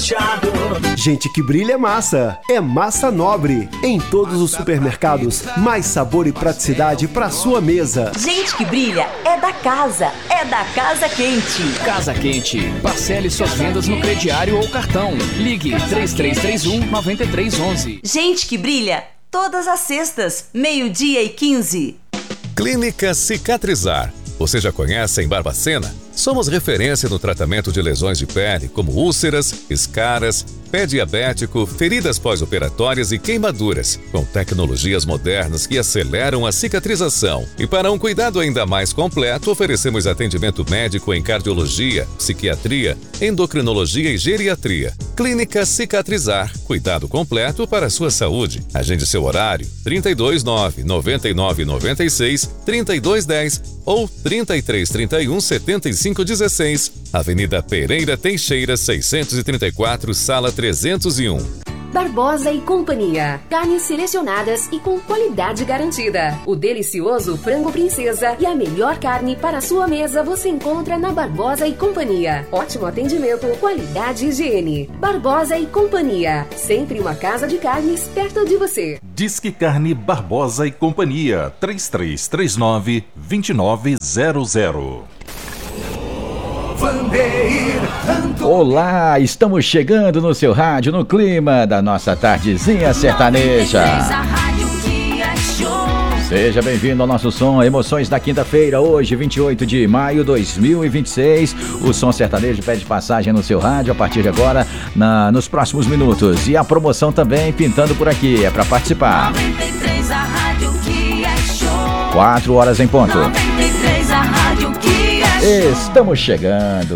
caprichado. Gente que brilha é massa. É Massa Nobre. Em todos os supermercados, mais sabor e praticidade para sua mesa. Gente que brilha é da Casa Quente. Casa Quente. Parcele suas vendas no crediário ou cartão. Ligue 3331-9311. Gente que brilha todas as sextas, 12:15. Clínica Cicatrizar. Você já conhece em Barbacena? Somos referência no tratamento de lesões de pele, como úlceras, escaras, pé diabético, feridas pós-operatórias e queimaduras, com tecnologias modernas que aceleram a cicatrização. E para um cuidado ainda mais completo, oferecemos atendimento médico em cardiologia, psiquiatria, endocrinologia e geriatria. Clínica Cicatrizar. Cuidado completo para a sua saúde. Agende seu horário 329-9996-3210 ou 3331-7516. Avenida Pereira Teixeira, 634, Sala 301. Barbosa e Companhia. Carnes selecionadas e com qualidade garantida. O delicioso frango princesa e a melhor carne para a sua mesa você encontra na Barbosa e Companhia. Ótimo atendimento, qualidade e higiene. Barbosa e Companhia. Sempre uma casa de carnes perto de você. Disque Carne Barbosa e Companhia. 3339-2900. Olá, estamos chegando no seu rádio, no clima da nossa tardezinha sertaneja. Seja bem-vindo ao nosso som Emoções da quinta-feira, hoje 28 de maio de 2026. O som sertanejo pede passagem no seu rádio a partir de agora, nos próximos minutos. E a promoção também pintando por aqui, é para participar. 93, a rádio que é show. 4 horas em ponto. 93, a rádio que é show. Estamos chegando.